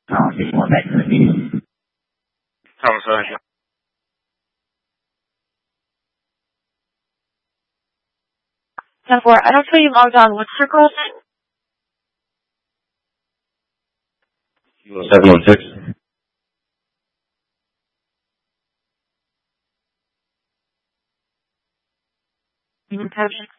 I'll get more back to the meeting. I'm sorry. 10-4, I don't see you logged on. What's your call sign? 716. Caption.